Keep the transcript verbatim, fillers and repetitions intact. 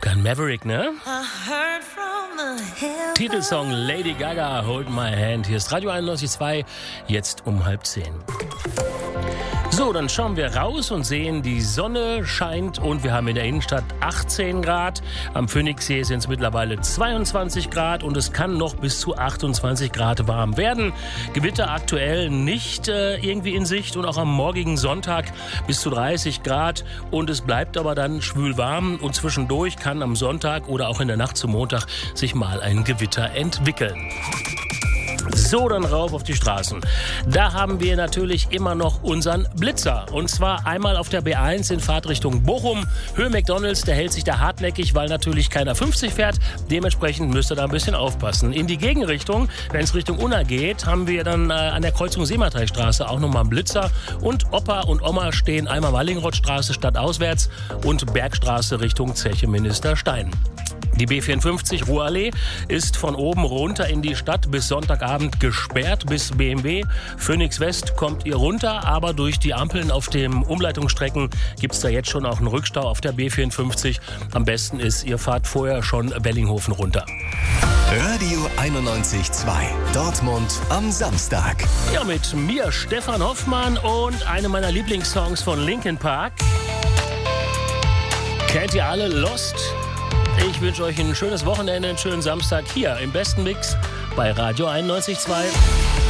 Gun Maverick, ne? Titelsong Lady Gaga, Hold My Hand. Hier ist Radio einundneunzig Komma zwei, jetzt um halb zehn. So, dann schauen wir raus und sehen, die Sonne scheint und wir haben in der Innenstadt achtzehn Grad. Am Phoenixsee sind es mittlerweile zweiundzwanzig Grad und es kann noch bis zu achtundzwanzig Grad warm werden. Gewitter aktuell nicht äh, irgendwie in Sicht und auch am morgigen Sonntag bis zu dreißig Grad und es bleibt aber dann schwül warm und zwischendurch kann am Sonntag oder auch in der Nacht zum Montag sich mal ein Gewitter entwickeln. So, dann rauf auf die Straßen. Da haben wir natürlich immer noch unseren Blitzer. Und zwar einmal auf der B eins in Fahrtrichtung Bochum. Höhe McDonalds, der hält sich da hartnäckig, weil natürlich keiner fünfzig fährt. Dementsprechend müsst ihr da ein bisschen aufpassen. In die Gegenrichtung, wenn es Richtung Unna geht, haben wir dann äh, an der Kreuzung Seemateichstraße auch nochmal einen Blitzer. Und Opa und Oma stehen einmal Wallingrothstraße stadtauswärts und Bergstraße Richtung Zeche Ministerstein. Die B vierundfünfzig Ruhrallee ist von oben runter in die Stadt bis Sonntagabend gesperrt, bis B M W. Phoenix West kommt ihr runter, aber durch die Ampeln auf den Umleitungsstrecken gibt es da jetzt schon auch einen Rückstau auf der B vierundfünfzig. Am besten ist, ihr fahrt vorher schon Bellinghofen runter. Radio einundneunzig Komma zwei, Dortmund am Samstag. Ja, mit mir Stefan Hoffmann und einem meiner Lieblingssongs von Linkin Park. Kennt ihr alle? Lost? Ich wünsche euch ein schönes Wochenende, einen schönen Samstag hier im besten Mix bei Radio einundneunzig Komma zwei.